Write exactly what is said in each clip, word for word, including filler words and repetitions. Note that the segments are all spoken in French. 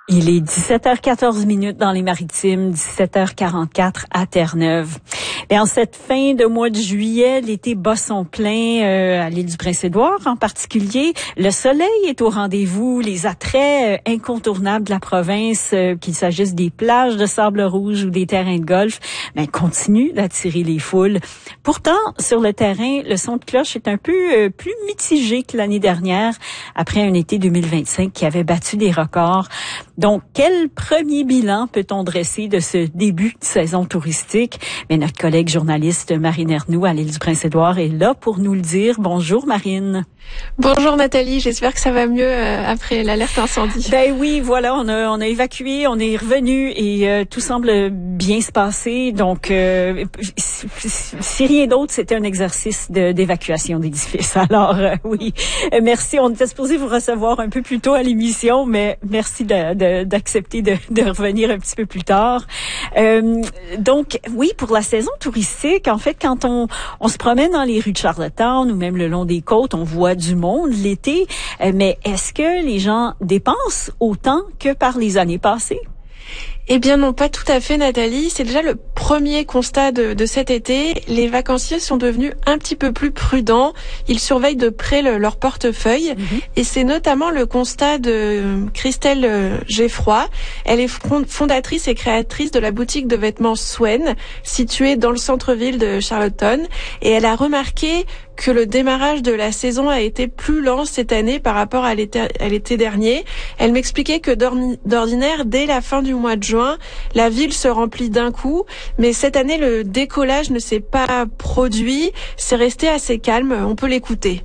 Il est dix-sept heures quatorze minutes dans les Maritimes, dix-sept heures quarante-quatre à Terre-Neuve. Et en cette fin de mois de juillet, l'été bat son plein euh, à l'île du Prince-Édouard en particulier. Le soleil est au rendez-vous, les attraits euh, incontournables de la province, euh, qu'il s'agisse des plages de sable rouge ou des terrains de golf, ben, continuent d'attirer les foules. Pourtant, sur le terrain, le son de cloche est un peu euh, plus mitigé que l'année dernière, après un été deux mille vingt-cinq qui avait battu des records. Donc, quel premier bilan peut-on dresser de ce début de saison touristique? Mais notre collègue journaliste Marine Ernoult à l'île du Prince-Édouard est là pour nous le dire. Bonjour Marine. Bonjour Nathalie, j'espère que ça va mieux euh, après l'alerte incendie. Ben oui, voilà, on a on a évacué, on est revenu et euh, tout semble bien se passer. Donc, euh, si, si rien d'autre, c'était un exercice de, d'évacuation d'édifice. Alors euh, oui, merci. On était supposé vous recevoir un peu plus tôt à l'émission, mais merci de, de, d'accepter de, de revenir un petit peu plus tard. Euh, donc oui, pour la saison touristique, en fait, quand on on se promène dans les rues de Charlottetown ou même le long des côtes, on voit du monde l'été, mais est-ce que les gens dépensent autant que par les années passées? Eh bien non, pas tout à fait Nathalie. C'est déjà le premier constat de, de cet été. Les vacanciers sont devenus un petit peu plus prudents. Ils surveillent de près le, leur portefeuille. Mm-hmm. Et c'est notamment le constat de Christelle Geffroy. Elle est fondatrice et créatrice de la boutique de vêtements Swen, située dans le centre-ville de Charlottetown. Et elle a remarqué que le démarrage de la saison a été plus lent cette année par rapport à l'été, à l'été dernier. Elle m'expliquait que d'ordinaire, dès la fin du mois de juin, la ville se remplit d'un coup, mais cette année, le décollage ne s'est pas produit. C'est resté assez calme. On peut l'écouter.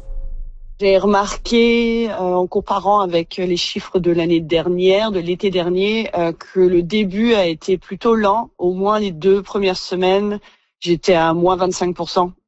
J'ai remarqué, euh, en comparant avec les chiffres de l'année dernière, de l'été dernier, euh, que le début a été plutôt lent. Au moins les deux premières semaines, j'étais à moins vingt-cinq pour cent